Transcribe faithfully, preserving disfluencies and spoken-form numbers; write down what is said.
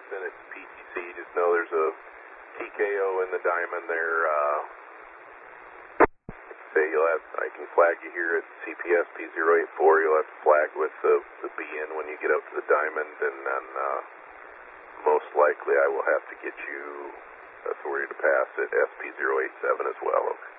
passing at P T C. Just know there's a T K O in the diamond there. Uh, say you'll have, I can flag you here at C P S P zero eight four. You'll have to flag with the, the B in when you get out to the diamond, and then uh, most likely I will have to get you authority to pass at S P zero eight seven as well. Okay.